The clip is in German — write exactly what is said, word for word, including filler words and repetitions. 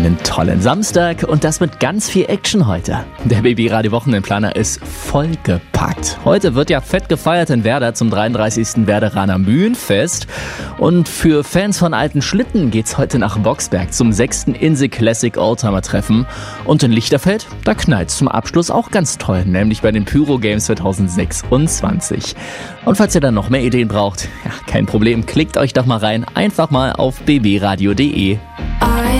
einen tollen Samstag und das mit ganz viel Action heute. Der B B Radio Wochenendplaner ist vollgepackt. Heute wird ja fett gefeiert in Werder zum dreiunddreißigsten Werderaner Mühlenfest. Und für Fans von alten Schlitten geht's heute nach Boxberg zum sechsten Inse Classic Oldtimer Treffen. Und in Lichterfeld, da knallt's zum Abschluss auch ganz toll, nämlich bei den Pyro Games zwanzig sechsundzwanzig. Und falls ihr dann noch mehr Ideen braucht, ja, kein Problem, klickt euch doch mal rein, einfach mal auf b b radio punkt d e.